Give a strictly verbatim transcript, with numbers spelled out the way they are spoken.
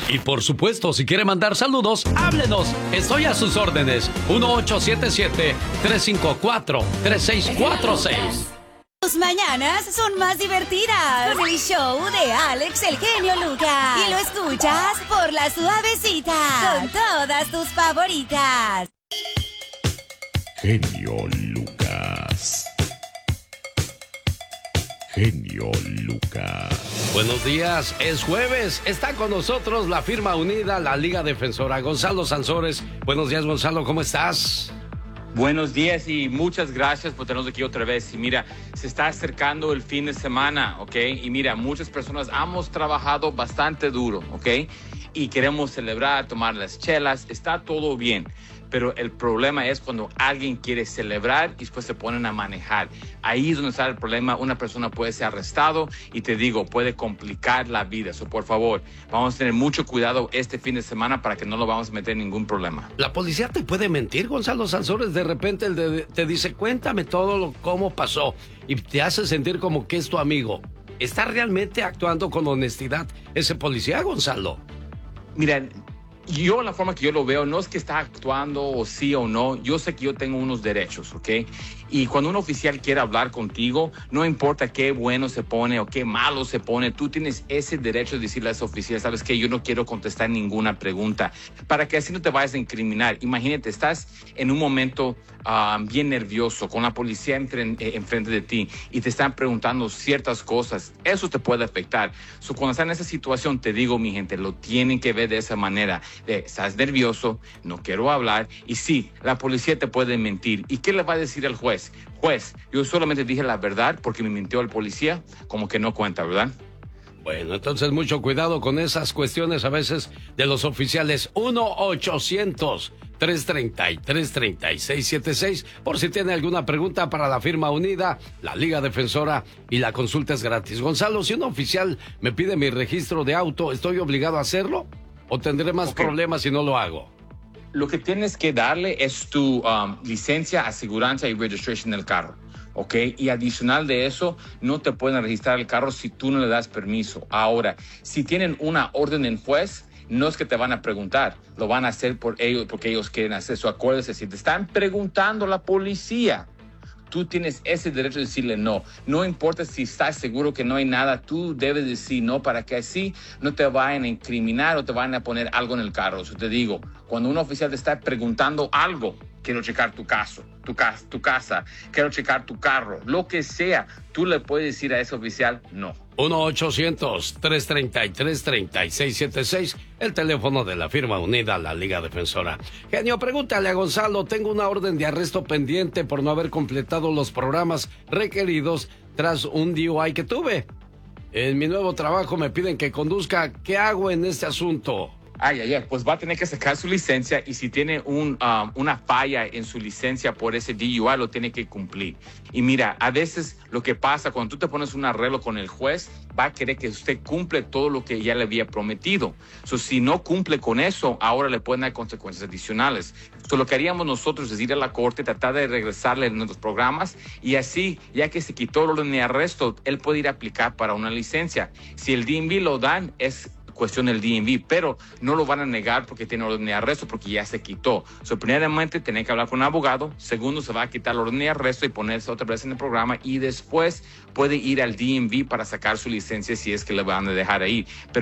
Y por supuesto, si quiere mandar saludos, háblenos. Estoy a sus órdenes. uno ocho siete siete, tres cinco cuatro, tres seis cuatro seis. Tus mañanas son más divertidas con el show de Alex el Genio Lucas. Y lo escuchas por La Suavecita con todas tus favoritas. Genio Lucas. Genio Lucas. Buenos días, es jueves. Está con nosotros la firma unida, la Liga Defensora, Gonzalo Sansores. Buenos días, Gonzalo, ¿cómo estás? Buenos días y muchas gracias por tenernos aquí otra vez. Y mira, se está acercando el fin de semana, ¿ok? Y mira, muchas personas hemos trabajado bastante duro, ¿ok? Y queremos celebrar, tomar las chelas, está todo bien. Pero el problema es cuando alguien quiere celebrar y después se ponen a manejar. Ahí es donde está el problema. Una persona puede ser arrestado y te digo, puede complicar la vida. So, por favor, vamos a tener mucho cuidado este fin de semana para que no lo vamos a meter en ningún problema. ¿La policía te puede mentir, Gonzalo Sansores? De repente el de, te dice, cuéntame todo lo, cómo pasó y te hace sentir como que es tu amigo. ¿Está realmente actuando con honestidad ese policía, Gonzalo? Mira, yo la forma que yo lo veo no es que está actuando o sí o no. Yo sé que yo tengo unos derechos, ¿ok? Y cuando un oficial quiere hablar contigo, no importa qué bueno se pone o qué malo se pone, tú tienes ese derecho de decirle a ese oficial, ¿sabes qué? Yo no quiero contestar ninguna pregunta, para que así no te vayas a incriminar. Imagínate, estás en un momento uh, bien nervioso, con la policía enfrente, enfrente de ti y te están preguntando ciertas cosas. Eso te puede afectar. So, cuando estás en esa situación, te digo, mi gente, lo tienen que ver de esa manera. De, estás nervioso, no quiero hablar. Y sí, la policía te puede mentir. ¿Y qué le va a decir el juez? Juez, yo solamente dije la verdad porque me mintió el policía, como que no cuenta, ¿verdad? Bueno, entonces mucho cuidado con esas cuestiones a veces de los oficiales. uno ochocientos, tres treinta, tres treinta y seis setenta y seis, por si tiene alguna pregunta para la firma unida, la Liga Defensora, y la consulta es gratis. Gonzalo, si un oficial me pide mi registro de auto, ¿estoy obligado a hacerlo? ¿O tendré más okay. problemas si no lo hago? Lo que tienes que darle es tu um, licencia, aseguranza y registration del carro, ¿ok? Y adicional de eso, no te pueden registrar el carro si tú no le das permiso. Ahora, si tienen una orden en juez, no es que te van a preguntar, lo van a hacer por ellos, porque ellos quieren hacer eso. Acuérdense, si te están preguntando la policía, tú tienes ese derecho de decirle no. No importa si estás seguro que no hay nada, tú debes decir no para que así no te vayan a incriminar o te vayan a poner algo en el carro. Eso te digo, cuando un oficial te está preguntando algo, quiero checar tu caso, tu, casa, tu casa, quiero checar tu carro, lo que sea, tú le puedes decir a ese oficial no. uno ochocientos, tres treinta, tres treinta y seis setenta y seis, el teléfono de la firma unida, la Liga Defensora. Genio, pregúntale a Gonzalo, tengo una orden de arresto pendiente por no haber completado los programas requeridos tras un D U I que tuve. En mi nuevo trabajo me piden que conduzca. ¿Qué hago en este asunto? Ay, ay, ay, pues va a tener que sacar su licencia y si tiene un, um, una falla en su licencia por ese D U I, lo tiene que cumplir. Y mira, a veces lo que pasa cuando tú te pones un arreglo con el juez, va a querer que usted cumple todo lo que ya le había prometido. So, si no cumple con eso, ahora le pueden dar consecuencias adicionales. So, lo que haríamos nosotros es ir a la corte, tratar de regresarle en nuestros programas y así, ya que se quitó el orden de arresto, él puede ir a aplicar para una licencia. Si el D M V lo dan, es cuestión del D M V, pero no lo van a negar porque tiene orden de arresto, porque ya se quitó. So, primeramente, tiene que hablar con un abogado. Segundo, se va a quitar el orden de arresto y ponerse otra vez en el programa. Y después puede ir al D M V para sacar su licencia si es que le van a dejar ahí. Pero